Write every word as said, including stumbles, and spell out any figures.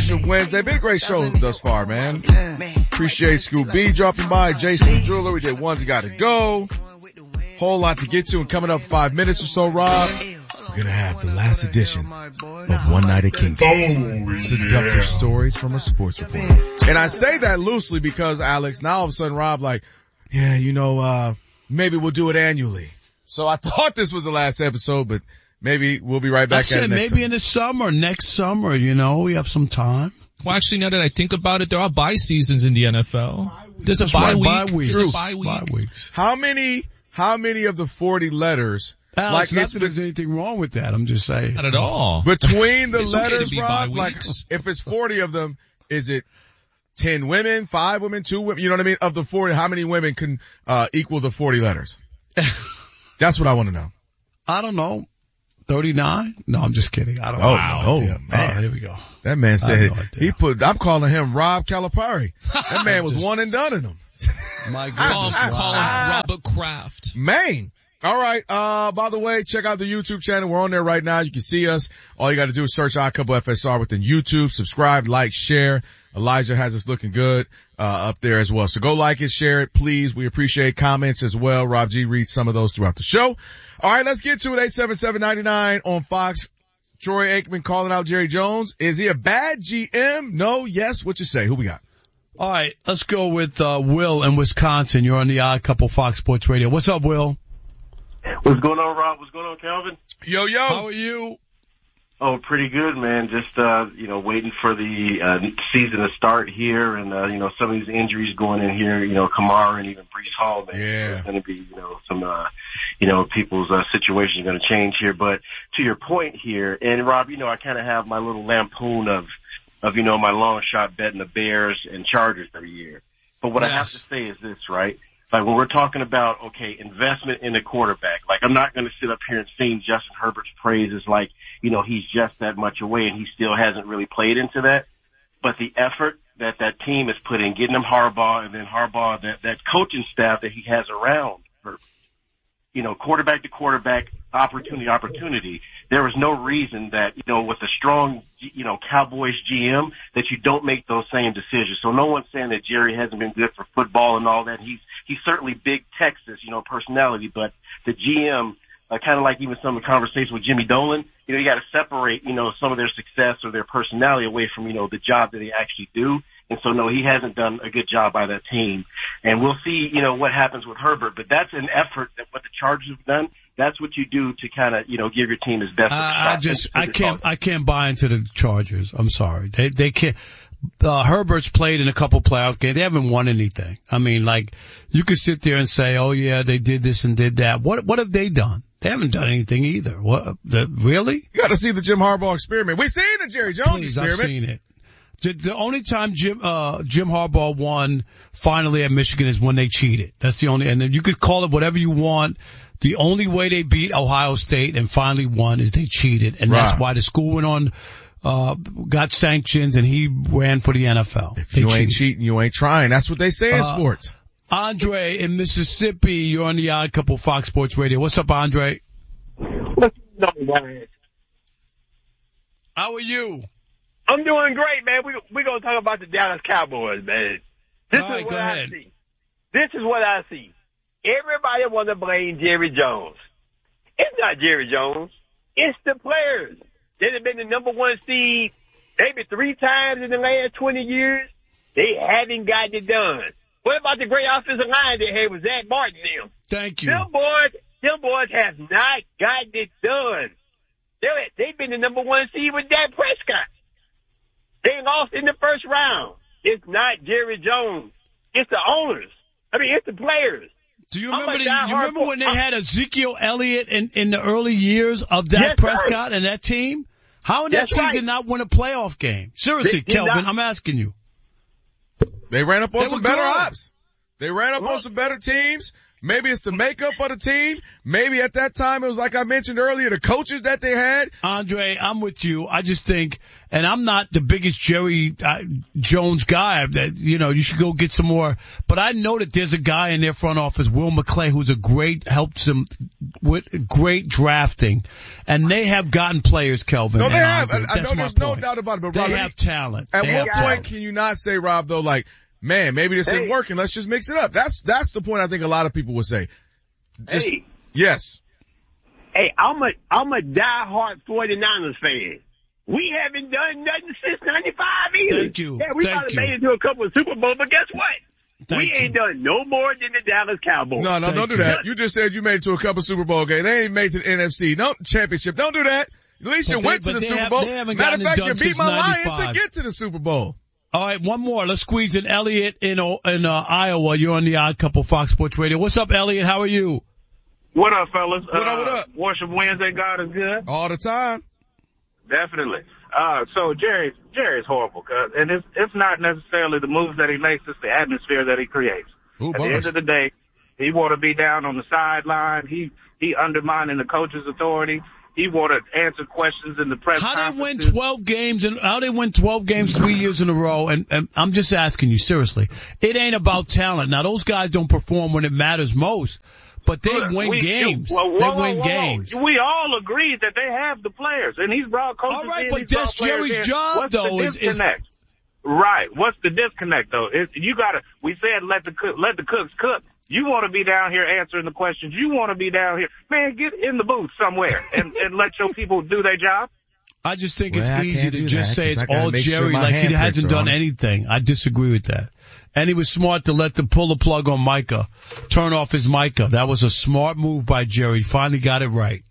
Special Wednesday. Been a great show thus far, man. Appreciate Scoop B dropping by. Jason Jeweler. We did One's Gotta Go. Whole lot to get to, and coming up five minutes or so, Rob, we're gonna have the last edition of One Night at Kingdom. Oh, Seductive yeah. stories from a sports reporter. And I say that loosely because, Alex, now all of a sudden Rob like, yeah, you know, uh, maybe we'll do it annually. So I thought this was the last episode, but maybe we'll be right back I at it next maybe summer. in the summer, next summer, you know, we have some time. Well, actually, now that I think about it, there are bye seasons in the N F L. There's a That's bye right, week. bye weeks. There's a bye week. Bye weeks. How many, how many of the forty letters, Alex, like not it's that there's anything wrong with that. I'm just saying. Not at all. between the It's okay to letters, be Rob, bye like weeks. if it's forty of them, is it ten women, five women, two women? You know what I mean? Of the forty, how many women can, uh, equal the forty letters? That's what I want to know. I don't know. thirty-nine? No, I'm just kidding. I don't Oh, know. oh, man. man. Oh, here we go. That man said, no he put, I'm calling him Rob Calipari. That man was Just- one and done in him. My Call, goodness. call wow. him Robert Kraft. Man. All right. Uh, by the way, check out the YouTube channel. We're on there right now. You can see us. All you got to do is search Odd Couple F S R within YouTube. Subscribe, like, share. Elijah has us looking good, uh, up there as well. So go like it, share it, please. We appreciate comments as well. Rob G reads some of those throughout the show. All right. Let's get to it. eight seven seven, nine nine on Fox. Troy Aikman calling out Jerry Jones. Is he a bad G M? No, yes. What you say? Who we got? All right. Let's go with, uh, Will in Wisconsin. You're on the Odd Couple Fox Sports Radio. What's up, Will? What's going on, Rob? What's going on, Calvin? Yo, yo. How are you? Oh, pretty good, man. Just, uh, you know, waiting for the uh, season to start here. And, uh, you know, some of these injuries going in here, you know, Kamara and even Breece Hall, man. Yeah. There's going to be, you know, some, uh, you know, people's uh, situations are going to change here. But to your point here, and Rob, you know, I kind of have my little lampoon of, of, you know, my long shot betting the Bears and Chargers every year. But what Yes. I have to say is this, right? Like when we're talking about, okay, investment in the quarterback, like I'm not going to sit up here and sing Justin Herbert's praises like, you know, he's just that much away and he still hasn't really played into that. But the effort that that team has put in, getting him Harbaugh and then Harbaugh, that, that coaching staff that he has around Herbert, you know, quarterback to quarterback, opportunity, opportunity. There was no reason that, you know, with a strong, you know, Cowboys G M that you don't make those same decisions. So no one's saying that Jerry hasn't been good for football and all that. He's, he's certainly big Texas, you know, personality, but the G M, uh, kind of like even some of the conversation with Jimmy Dolan, you know, you got to separate, you know, some of their success or their personality away from, you know, the job that they actually do. And so, no, he hasn't done a good job by that team. And we'll see, you know, what happens with Herbert. But that's an effort that what the Chargers have done. That's what you do to kind of, you know, give your team his best. Uh, I just, I can't, I can't buy into the Chargers. I'm sorry. They, they can't. Uh, Herbert's played in a couple playoff games. They haven't won anything. I mean, like, you could sit there and say, oh yeah, they did this and did that. What, what have they done? They haven't done anything either. What, the, really? You got to see the Jim Harbaugh experiment. We've seen the Jerry Jones Please, experiment. I've seen it. The, the only time Jim, uh, Jim Harbaugh won finally at Michigan is when they cheated. That's the only, and then you could call it whatever you want. The only way they beat Ohio State and finally won is they cheated. And Right. that's why the school went on, uh, got sanctions and he ran for the N F L. If They you ain't cheated. cheating, you ain't trying. That's what they say in Uh, sports. Andre in Mississippi, you're on the Odd Couple Fox Sports Radio. What's up, Andre? What's going on, man? How are you? I'm doing great, man. We we gonna talk about the Dallas Cowboys, man. This All right, is what go I ahead. see. This is what I see. Everybody want to blame Jerry Jones. It's not Jerry Jones. It's the players. They've been the number one seed maybe three times in the last twenty years. They haven't gotten it done. What about the great offensive line they had with Zach Martin and them? Thank you. Them boys, them boys have not gotten it done. They, they've been the number one seed with Dak Prescott. They lost in the first round. It's not Jerry Jones. It's the owners. I mean, it's the players. Do you I'm remember a the, you diehard remember when they fo- had Ezekiel Elliott in, in the early years of Dak Yes, sir. Prescott and that team? How in that That's team right. did not win a playoff game? Seriously, They did Kelvin, not. I'm asking you. They ran up on They some were better good. ops. They ran up Well- on some better teams. Maybe it's the makeup of the team. Maybe at that time it was like I mentioned earlier, the coaches that they had. Andre, I'm with you. I just think, and I'm not the biggest Jerry uh, Jones guy that, you know, you should go get some more. But I know that there's a guy in their front office, Will McClay, who's a great, helps them with great drafting. And they have gotten players, Kelvin. No, they have. Andre. I, I know there's no doubt about it. But Rob, they have talent. At they what point talent. can you not say, Rob, though, like, man, maybe this hey. isn't working. Let's just mix it up. That's, that's the point I think a lot of people would say. Just, hey. Yes. Hey, I'm a, I'm a diehard forty-niners fan. We haven't done nothing since ninety-five either. Thank you. Yeah, we Thank probably you. made it to a couple of Super Bowls, but guess what? Thank we ain't you. done no more than the Dallas Cowboys. No, no, Thank don't do you. that. You just said you made it to a couple Super Bowl games. They ain't made to the N F C. No championship. Don't do that. At least But you they- went to but the they Super have- Bowl. they haven't Matter of gotten it fact, done you beat since my Lions ninety-five. to get to the Super Bowl. All right, one more. Let's squeeze in Elliot in in uh, Iowa. You're on the Odd Couple Fox Sports Radio. What's up, Elliot? How are you? What up, fellas? What uh, up, what up? Worship Wednesday, God is good. All the time. Definitely. Uh, so Jerry, Jerry's horrible, cause, and it's, it's not necessarily the moves that he makes, it's the atmosphere that he creates. Ooh, At the end of the day, he want to be down on the sideline. He, he undermining the coach's authority. He want to answer questions in the press How they win conferences. twelve games and how they win twelve games three years in a row? And, and I'm just asking you seriously. It ain't about talent. Now those guys don't perform when it matters most, but they Look, win we, games. Whoa, whoa, they whoa, win whoa, games. Whoa. We all agreed that they have the players, and he's brought coaches All right, in, but he's brought that's players Jerry's in. job, What's though, the is- is- disconnect? Right. What's the disconnect, though? It, you gotta, we said let the cook, let the cooks cook. You want to be down here answering the questions. You want to be down here. Man, get in the booth somewhere and, and let your people do their job. I just think Well, it's I easy can't to do just that, say 'cause I it's gotta all make sure Jerry, my like he handprints hasn't are done on it. anything. I disagree with that. And he was smart to let them pull the plug on Micah, turn off his Micah. That was a smart move by Jerry. Finally got it right.